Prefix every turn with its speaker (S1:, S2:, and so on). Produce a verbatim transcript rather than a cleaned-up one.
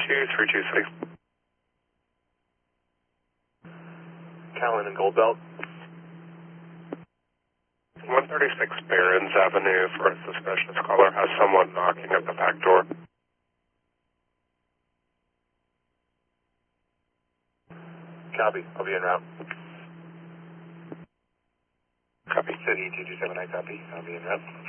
S1: two three two six.
S2: Callan and Goldbelt.
S1: one thirty-six Barron's Avenue for a suspicious caller has someone knocking at the back door.
S2: Copy. I'll be en route.
S1: Copy.
S2: City two two seven nine, copy. I'll be en route.